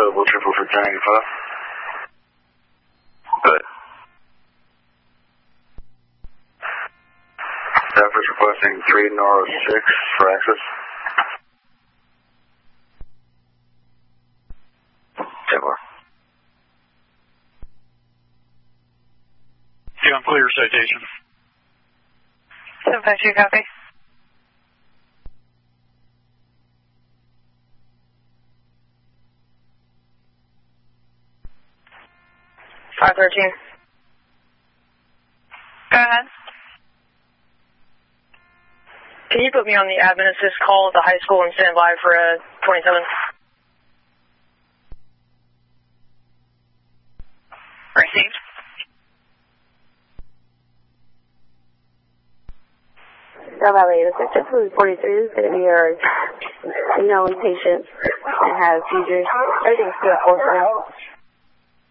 available, triple for 1085. Good. Staff is requesting 3 Noro 6 for access. You on clear citation. 752 copy. Go ahead. Can you put me on the admin assist call at the high school and stand by for 27? Received. Del Valle, the Sector 243 is going to be our known patient that has seizures. Everything's good for now.